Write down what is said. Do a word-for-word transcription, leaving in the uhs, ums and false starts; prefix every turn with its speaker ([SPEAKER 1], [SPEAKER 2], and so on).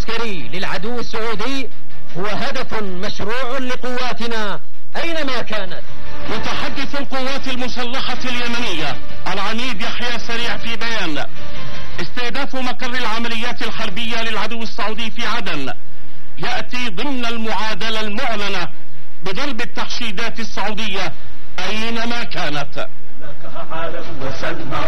[SPEAKER 1] العسكري للعدو السعودي هو هدف مشروع لقواتنا أينما كانت.
[SPEAKER 2] متحدث القوات المسلحة اليمنية العميد يحيى سريع في بيان: استهداف مقر العمليات الحربية للعدو السعودي في عدن يأتي ضمن المعادلة المعلنة بضرب التحشيدات السعودية أينما كانت.